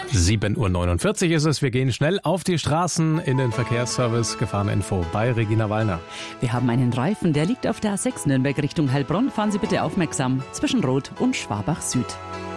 7:49 Uhr ist es. Wir gehen schnell auf die Straßen in den Verkehrsservice. Gefahreninfo bei Regina Wallner. Wir haben einen Reifen, der liegt auf der A6 Nürnberg Richtung Heilbronn. Fahren Sie bitte aufmerksam zwischen Rot und Schwabach Süd.